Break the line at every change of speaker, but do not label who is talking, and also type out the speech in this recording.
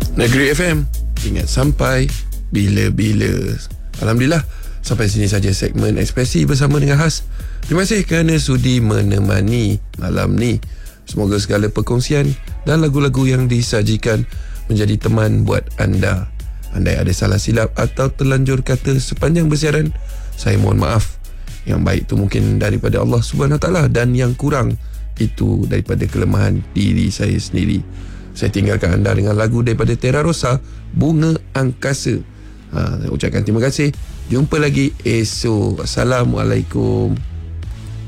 Negeri FM, ingat sampai bila-bila. Alhamdulillah, sampai sini saja segmen Ekspresi bersama dengan Has. Terima kasih kerana sudi menemani malam ni. Semoga segala perkongsian dan lagu-lagu yang disajikan menjadi teman buat anda. Andai ada salah silap atau terlanjur kata sepanjang bersiaran, saya mohon maaf. Yang baik itu mungkin daripada Allah SWT, dan yang kurang itu daripada kelemahan diri saya sendiri. Saya tinggalkan anda dengan lagu daripada Terra Rosa, Bunga Angkasa. Saya ucapkan terima kasih. Jumpa lagi esok. Assalamualaikum.